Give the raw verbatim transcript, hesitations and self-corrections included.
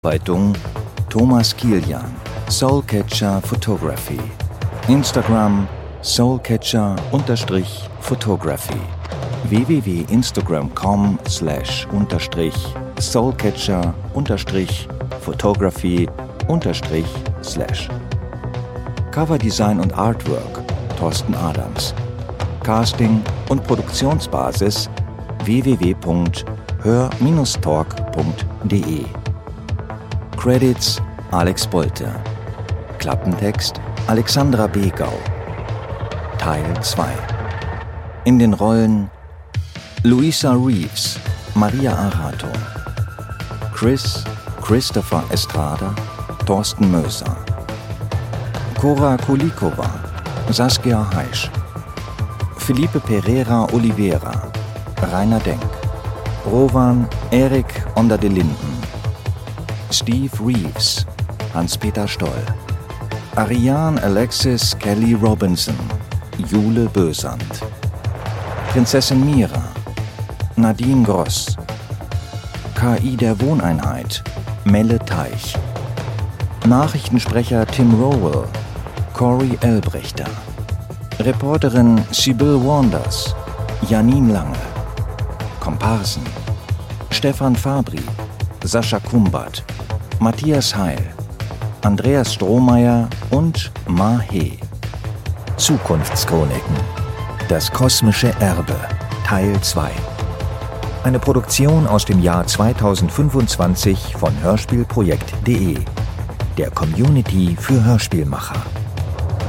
Bearbeitung Thomas Kilian, Soulcatcher Photography. Instagram Soulcatcher-Photography. w w w punkt instagram punkt com slash unterstrich Soulcatcher unterstrich Photography unterstrich slash. Coverdesign und Artwork Thorsten Adams. Casting und Produktionsbasis w w w punkt hör Bindestrich talk punkt de. Credits Alex Bolte. Klappentext Alexandra Begau. Teil zwei. In den Rollen Louisa Reeves, Maria Arato, Chris, Christopher Estrada, Thorsten Möser, Cora Kulikova, Saskia Heisch, Felipe Pereira Oliveira, Rainer Denk, Rowan Erik Onder de Linden, Steve Reeves, Hans-Peter Stoll, Ariane Alexis Kelly Robinson, Jule Bösand, Prinzessin Mira, Nadine Gross, K I der Wohneinheit, Melle Teich, Nachrichtensprecher Tim Rowell, Corey Elbrechter, Reporterin Sibyl Wanders, Janine Lange, Komparsen Stefan Fabri, Sascha Kumbat, Matthias Heil, Andreas Strohmeier und Ma He. Zukunftschroniken. Das kosmische Erbe. Teil zwei. Eine Produktion aus dem Jahr zweitausendfünfundzwanzig von hörspielprojekt punkt de, der Community für Hörspielmacher.